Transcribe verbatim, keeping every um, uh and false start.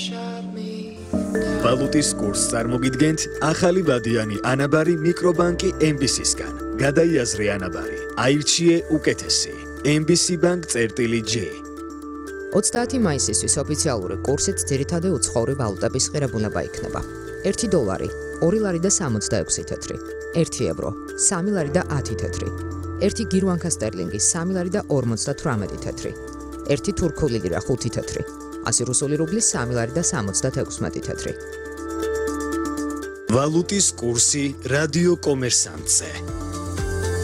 ვალუტის კურსს წარმოგიდგენთ ახალი ვადიანი ანაბარი მიკრობანკი ემ ბი სისგან. გადაიაზრე ანაბარი, აირჩიე უკეთესი. ემ ბი სი ბანკ წერტილი ჯი. ოცდაათი მაისისთვის ოფიციალური კურსით ძირითადი უცხოური ვალუტების ღირებულება იქნება. ერთი დოლარი, ორი ლარი და სამოცდაექვსი თეთრი, ერთი ევრო, სამი ლარი და ათი თეთრი, ერთი გირვანკა სტერლინგი, სამი ლარი და ორმოცდათვრამეტი თეთრი, ერთი თურქული ლირა, ხუთი თეთრი, ასი რუსული რუბლი, სამი ლარი და სამოცდათექვსმეტი თეთრი. ვალუტის კურსი რადიო კომერსანტზე.